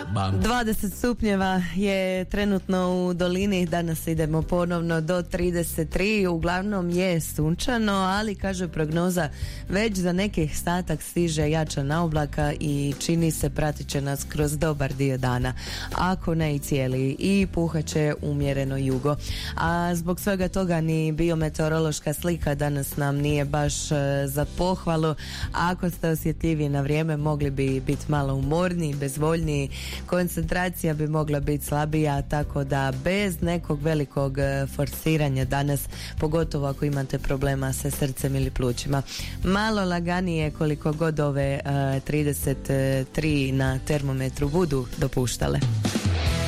20 stupnjeva je trenutno u dolini, danas idemo ponovno do 33, uglavnom je sunčano, ali kaže prognoza već za nekih statak stiže jača naoblaka i čini se pratit će nas kroz dobar dio dana, ako ne i cijeli, i puhat će umjereno jugo. A zbog svega toga ni biometeorološka slika danas nam nije baš za pohvalu. Ako ste osjetljivi na vrijeme, mogli bi biti malo umorniji, bezvoljniji, koncentracija bi mogla biti slabija, tako da bez nekog velikog forsiranja danas, pogotovo ako imate problema sa srcem ili plućima, malo laganije koliko god ove 33 na termometru budu dopuštale.